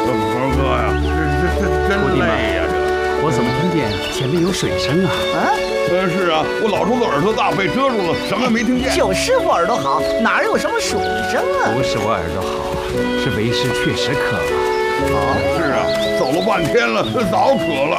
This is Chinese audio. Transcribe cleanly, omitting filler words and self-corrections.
猴哥呀，这真累呀！ 我怎么听见前面有水声啊？ 是啊，我老叔子耳朵大，被遮住了，什么也没听见。 就师傅耳朵好，哪有什么水声啊？ 不是我耳朵好，是为师确实渴了。 是啊，走了半天了，早渴了。